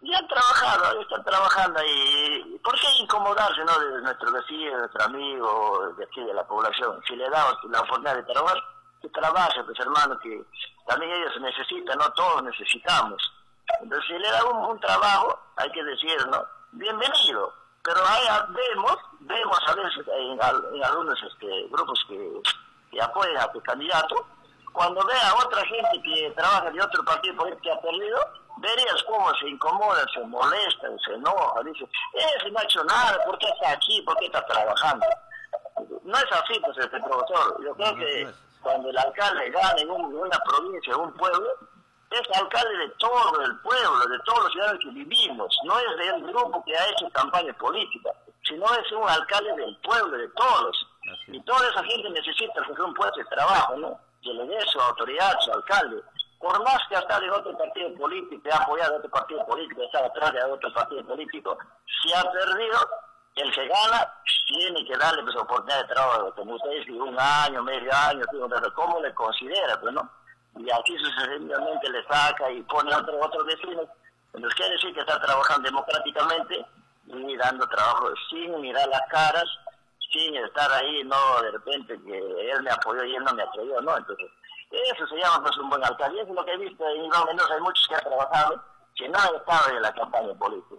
Ya han trabajado, están trabajando ahí. ¿Por qué incomodarse, no, de nuestro vecino, de nuestro amigo, de aquí de la población? Si le damos la oportunidad de trabajar, que trabaje, pues hermano, que también ellos necesitan, no todos necesitamos. Entonces, si le da un trabajo, hay que decir, ¿no? Bienvenido. Pero ahí vemos a veces en algunos grupos que apoyan a tu candidato, cuando ve a otra gente que trabaja de otro partido político que ha perdido, verías cómo se incomoda, se molesta, se enoja, dice, ese no ha hecho nada, ¿por qué está aquí? ¿Por qué está trabajando? No es así, pues, profesor. Yo creo que cuando el alcalde gana en una provincia, en un pueblo, es alcalde de todo el pueblo, de todos los ciudadanos que vivimos. No es del grupo que ha hecho campaña política, sino es un alcalde del pueblo, de todos. Y toda esa gente necesita un puesto de trabajo, ¿no? Que le dé su autoridad, su alcalde. Por más que hasta de otro partido político, que ha apoyado a otro partido político, está atrás de otro partido político, si ha perdido, el que gana tiene que darle, pues, oportunidad de trabajo, como usted dice, un año, medio año, ¿cómo le considera, pues, no? Y aquí sucesivamente le saca y pone otros vecinos. Entonces quiere decir que está trabajando democráticamente y dando trabajo sin mirar las caras, sin estar ahí, no, de repente que él me apoyó y él no me apoyó, ¿no? Entonces, eso se llama, pues, un buen alcalde. Y eso es lo que he visto en Iván Mendoza. Hay muchos que han trabajado, que no han estado en la campaña política.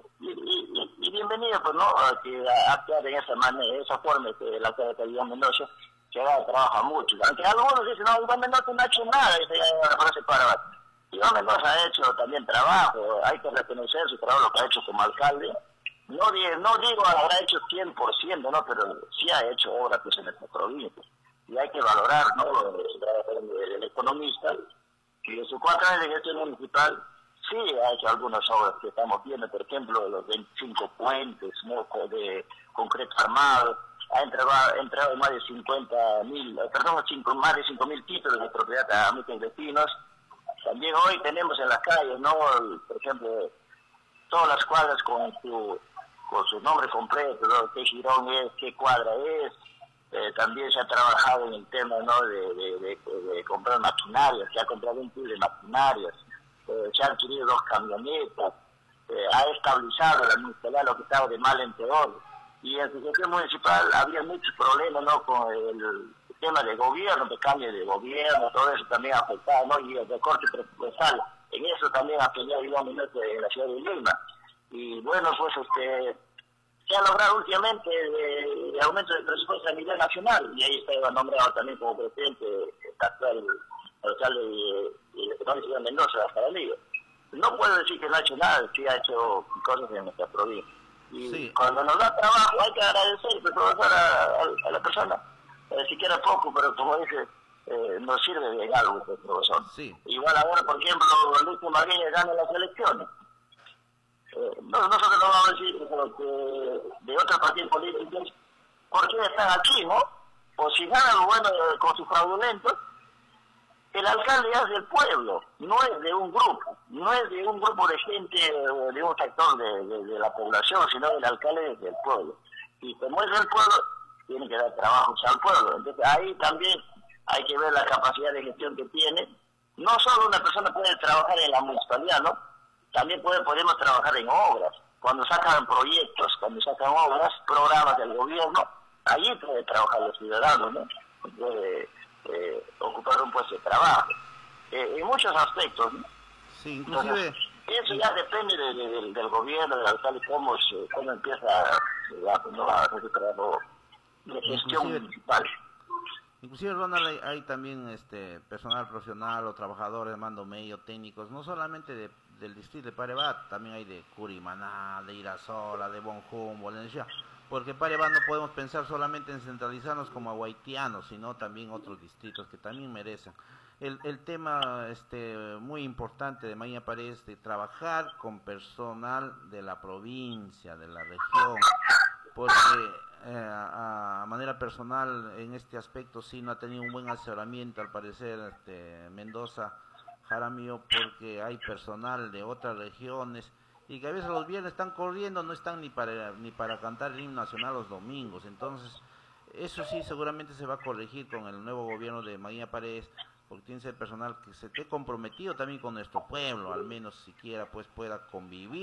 Y bienvenido, pues, ¿no? A que actuar en esa manera, esa forma que el alcalde de Iván Mendoza, que va, trabaja mucho. Aunque algunos dicen, no, Iván Mendoza no ha hecho nada, dice, no se para. Iván Mendoza ha hecho también trabajo, hay que reconocer su trabajo, lo que ha hecho como alcalde. No digo habrá hecho 100%, ¿no? Pero sí ha hecho obras, pues, en esta provincia. Y hay que valorar, ¿no? El economista, que en sus 4 años de gestión municipal sí ha hecho algunas obras que estamos viendo, por ejemplo, los 25 puentes, ¿no? De concreto armado, ha entregado más de 5.000 títulos de propiedad a muchos vecinos. También hoy tenemos en las calles, ¿no? Por ejemplo, todas las cuadras con su nombre completo, ¿no? Qué girón es, qué cuadra es. También se ha trabajado en el tema, ¿no? de comprar maquinarias, se ha comprado un pool de maquinarias, se han adquirido 2 camionetas, ha estabilizado la municipalidad, lo que estaba de mal en peor. Y en su gestión municipal había muchos problemas, ¿no? Con el tema de gobierno, de cambio de gobierno, todo eso también ha afectado, ¿no? Y el recorte presupuestal, en eso también ha peleado, digamos, en la ciudad de Lima. Y bueno, pues se ha logrado últimamente el aumento del presupuesto a nivel nacional, y ahí está nombrado también como presidente el actual alcalde de Ciudad de Mendoza, hasta la Liga. No puedo decir que no ha hecho nada, sí ha hecho cosas en nuestra provincia. Y sí, cuando nos da trabajo hay que agradecer, profesor, a la persona, siquiera poco, pero como dice, nos sirve de algo, profesor. Sí. Igual ahora, por ejemplo, Luis Maguiña gana las elecciones. Nosotros no vamos a decir que de otros partidos políticos, ¿por qué están aquí, no? O si ganan, bueno, con sus fraudulentos, el alcalde es del pueblo, no es de un grupo, no es de un grupo de gente o de un sector de la población, sino el alcalde es del pueblo. Y como es del pueblo, tiene que dar trabajos al pueblo. Entonces ahí también hay que ver la capacidad de gestión que tiene. No solo una persona puede trabajar en la municipalidad, ¿no? También podemos trabajar en obras. Cuando sacan proyectos, cuando sacan obras, programas del gobierno, allí puede trabajar los ciudadanos, ¿no? Puede ocupar un puesto de trabajo. En muchos aspectos, ¿no? Sí, inclusive... Entonces, eso ya depende del gobierno, del alcalde, cómo empieza a hacer su trabajo de gestión municipal. Inclusive, Ronald, hay también personal profesional o trabajadores de mando medio, técnicos, no solamente del distrito de Parebat, también hay de Curimaná, de Irasola, de Bonjum, Valencia, porque Parebat no podemos pensar solamente en centralizarnos como haitianos, sino también otros distritos que también merecen. El tema muy importante de Maña Pared es de trabajar con personal de la provincia, de la región, porque a manera personal en este aspecto sí no ha tenido un buen asesoramiento al parecer Mendoza Jaramillo, porque hay personal de otras regiones y que a veces los viernes están corriendo, no están ni para cantar el himno nacional los domingos. Entonces eso sí seguramente se va a corregir con el nuevo gobierno de María Paredes, porque tiene que ser personal que se esté comprometido también con nuestro pueblo, al menos siquiera pues pueda convivir